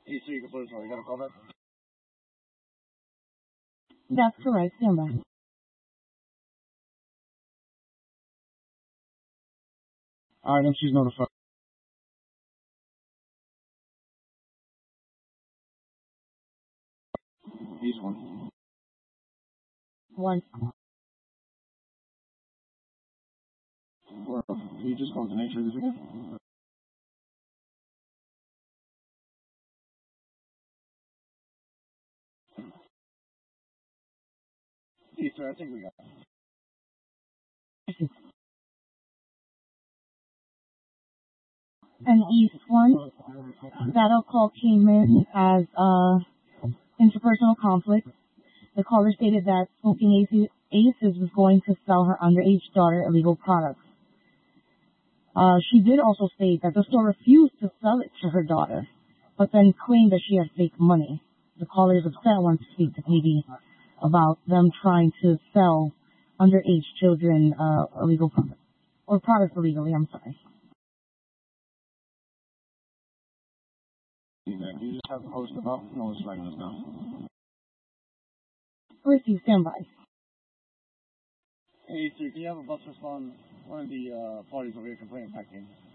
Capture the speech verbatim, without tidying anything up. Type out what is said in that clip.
eight three, you can put it through. You got a call back? That's correct. Stand by. Alright, M C's notified. He's one. One. Or, can you just call it the nature of this again? Hey, sir, I think we got it. And East one, that call came in as uh, interpersonal conflict. The caller stated that Smoking Aces was going to sell her underage daughter illegal products. Uh, she did also state that the store refused to sell it to her daughter, but then claimed that she had fake money. The caller is upset and wants to speak to P D about them trying to sell underage children uh, illegal products, or products illegally, I'm sorry. You just have to post about no one's writing us down. Receive, stand by. Hey, sir, can you have a bus respond? One of the uh, parties over here complaining back in.